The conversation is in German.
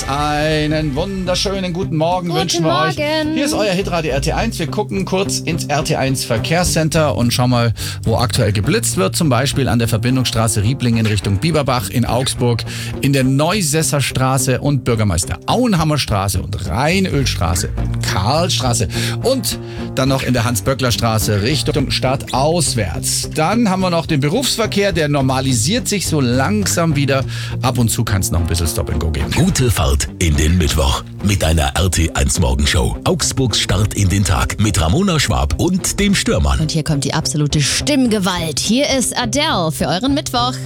Einen wunderschönen guten Morgen wünschen wir euch. Hier ist euer Hitradio RT1. Wir gucken kurz ins RT1 Verkehrscenter und schauen mal, wo aktuell geblitzt wird. Zum Beispiel an der Verbindungsstraße Rieblingen Richtung Bieberbach in Augsburg, in der Neusesser Straße und Bürgermeister Auenhammer Straße und Rheinölstraße, Karlstraße und dann noch in der Hans-Böckler-Straße Richtung Stadt auswärts. Dann haben wir noch den Berufsverkehr, der normalisiert sich so langsam wieder. Ab und zu kann es noch ein bisschen Stop and Go geben. Gute Fahrt in den Mittwoch mit einer RT1 Morgenshow. Augsburgs Start in den Tag mit Ramona Schwab und dem Stürmann. Und hier kommt die absolute Stimmgewalt. Hier ist Adele für euren Mittwoch.